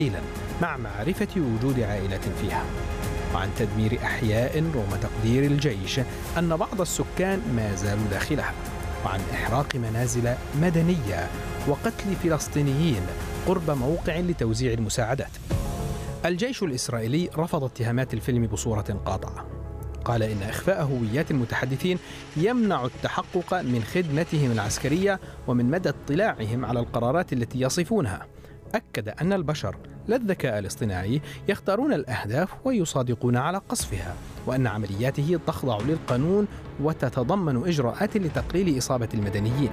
مع معرفة وجود عائلة فيها، وعن تدمير أحياء رغم تقدير الجيش أن بعض السكان ما زالوا داخلها، وعن إحراق منازل مدنية وقتل فلسطينيين قرب موقع لتوزيع المساعدات. الجيش الإسرائيلي رفض اتهامات الفيلم بصورة قاطعة، قال إن إخفاء هويات المتحدثين يمنع التحقق من خدمتهم العسكرية ومن مدى اطلاعهم على القرارات التي يصفونها. أكد أن البشر لا الذكاء الاصطناعي يختارون الأهداف ويصادقون على قصفها، وأن عملياته تخضع للقانون وتتضمن إجراءات لتقليل إصابة المدنيين.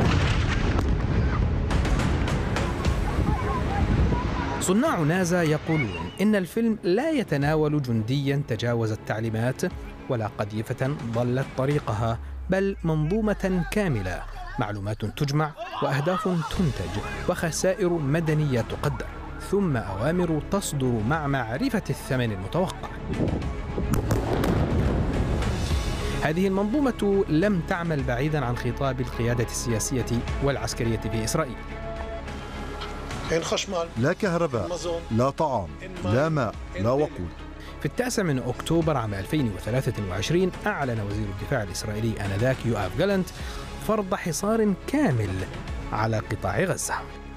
صناع نازا يقولون إن الفيلم لا يتناول جنديا تجاوز التعليمات ولا قذيفة ضلت طريقها، بل منظومة كاملة، معلومات تجمع وأهداف تنتج وخسائر مدنية تقدر، ثم أوامر تصدر مع معرفة الثمن المتوقع. هذه المنظومة لم تعمل بعيدا عن خطاب القيادة السياسية والعسكرية في إسرائيل. لا كهرباء، لا طعام، لا ماء، لا وقود. في 9 أكتوبر عام 2023 أعلن وزير الدفاع الإسرائيلي آنذاك يوآف جالنت فرض حصار كامل على قطاع غزة.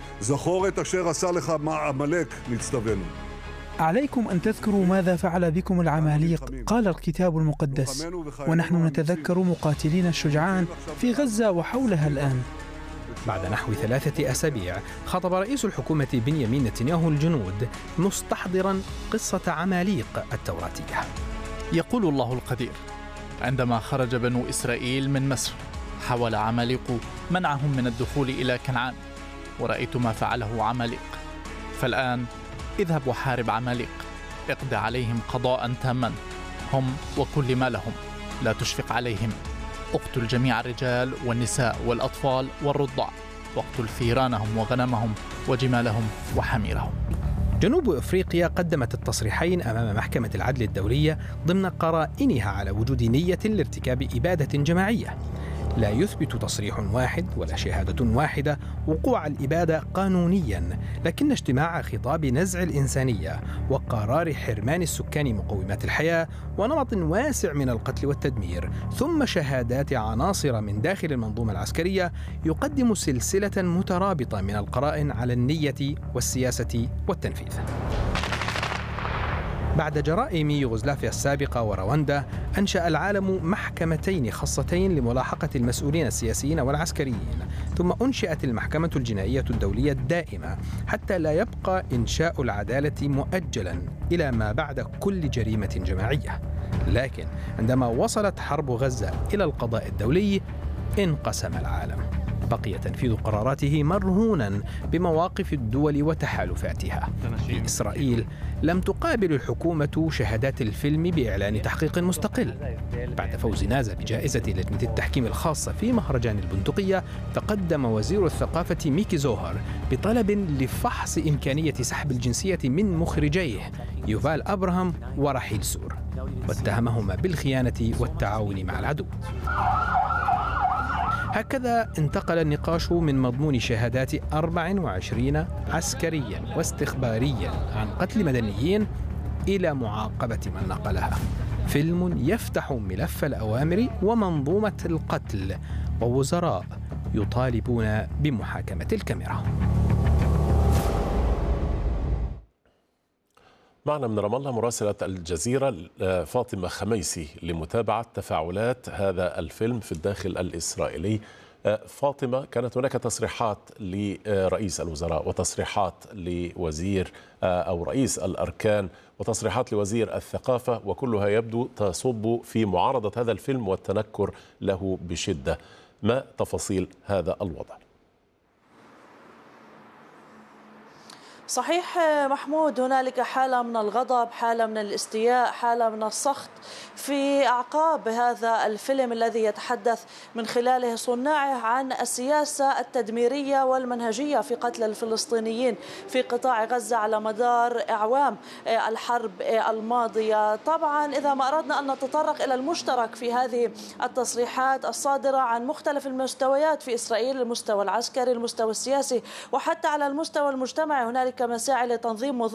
عليكم أن تذكروا ماذا فعل بكم العماليق، قال الكتاب المقدس، ونحن نتذكر مقاتلين الشجعان في غزة وحولها الآن. بعد نحو 3 أسابيع خطب رئيس الحكومة بنيامين نتنياهو الجنود مستحضرا قصة عماليق التوراتية. يقول الله القدير: عندما خرج بنو إسرائيل من مصر حاول عماليق منعهم من الدخول إلى كنعان، ورأيت ما فعله عماليق. فالآن اذهب وحارب عماليق، اقض عليهم قضاء تاما، هم وكل ما لهم، لا تشفق عليهم، اقتل جميع الرجال والنساء والأطفال والرضع، واقتل ثيرانهم وغنمهم وجمالهم وحميرهم. جنوب أفريقيا قدمت التصريحين أمام محكمة العدل الدولية ضمن قرائنها على وجود نية لارتكاب إبادة جماعية. لا يثبت تصريح واحد ولا شهادة واحدة وقوع الإبادة قانونيا، لكن اجتماع خطاب نزع الإنسانية وقرار حرمان السكان مقومات الحياة ونمط واسع من القتل والتدمير، ثم شهادات عناصر من داخل المنظومة العسكرية يقدم سلسلة مترابطة من القرائن على النية والسياسة والتنفيذ. بعد جرائم يوغوسلافيا السابقة ورواندا، أنشأ العالم محكمتين خاصتين لملاحقة المسؤولين السياسيين والعسكريين، ثم أنشئت المحكمة الجنائية الدولية الدائمة حتى لا يبقى إنشاء العدالة مؤجلا إلى ما بعد كل جريمة جماعية. لكن عندما وصلت حرب غزة إلى القضاء الدولي انقسم العالم، بقي تنفيذ قراراته مرهونا بمواقف الدول وتحالفاتها. في إسرائيل لم تقابل الحكومة شهادات الفيلم بإعلان تحقيق مستقل. بعد فوز نازا بجائزة لجنة التحكيم الخاصة في مهرجان البندقية، تقدم وزير الثقافة ميكي زوهر بطلب لفحص إمكانية سحب الجنسية من مخرجيه يوفال أبراهام ورحيل سور، واتهمهما بالخيانة والتعاون مع العدو. هكذا انتقل النقاش من مضمون شهادات 24 عسكريا واستخباريا عن قتل مدنيين إلى معاقبة من نقلها. فيلم يفتح ملف الأوامر ومنظومة القتل، ووزراء يطالبون بمحاكمة الكاميرا. معنا من رام الله مراسلة الجزيرة فاطمة خميسي لمتابعة تفاعلات هذا الفيلم في الداخل الإسرائيلي. فاطمة، كانت هناك تصريحات لرئيس الوزراء وتصريحات لوزير أو رئيس الأركان وتصريحات لوزير الثقافة، وكلها يبدو تصب في معارضة هذا الفيلم والتنكر له بشدة. ما تفاصيل هذا الوضع؟ صحيح محمود، هنالك حالة من الغضب، حالة من الاستياء، حالة من السخط في أعقاب هذا الفيلم الذي يتحدث من خلاله صناعه عن السياسة التدميرية والمنهجية في قتل الفلسطينيين في قطاع غزة على مدار أعوام الحرب الماضية. طبعا إذا ما أردنا أن نتطرق إلى المشترك في هذه التصريحات الصادرة عن مختلف المستويات في إسرائيل، المستوى العسكري، المستوى السياسي، وحتى على المستوى المجتمعي، هنالك هنالك مساعي لتنظيم